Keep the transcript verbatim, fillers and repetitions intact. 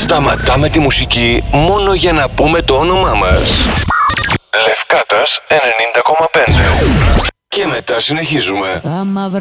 Σταματάμε τη μουσική μόνο για να πούμε το όνομά μας. Λευκάτας ενενήντα κόμμα πέντε. Και μετά συνεχίζουμε.